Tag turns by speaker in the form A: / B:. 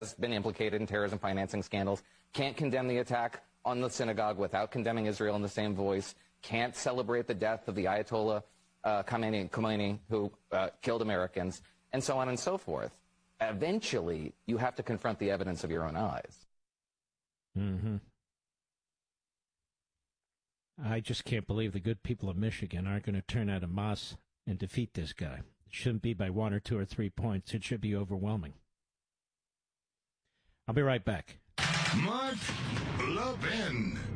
A: has been implicated in terrorism financing scandals, can't condemn the attack on the synagogue without condemning Israel in the same voice, can't celebrate the death of the Ayatollah Khomeini, who killed Americans, and so on and so forth. Eventually, you have to confront the evidence of your own eyes.
B: Mm-hmm. I just can't believe the good people of Michigan aren't going to turn out en masse and defeat this guy. It shouldn't be by 1 or 2 or 3 points. It should be overwhelming. I'll be right back.
C: Mark Levin.